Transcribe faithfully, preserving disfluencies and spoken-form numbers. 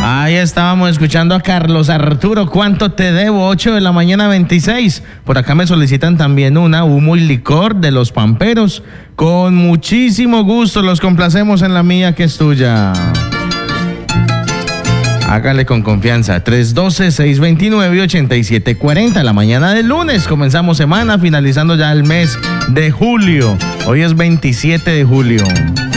Ahí estábamos escuchando a Carlos Arturo, ¿cuánto te debo? ocho de la mañana veintiséis. Por acá me solicitan también una humo y licor de los Pamperos. Con muchísimo gusto los complacemos en la mía que es tuya. Hágale con confianza. tres uno dos, seis dos nueve, ocho siete cuatro cero. La mañana del lunes comenzamos semana, finalizando ya el mes de julio. Hoy es veintisiete de julio.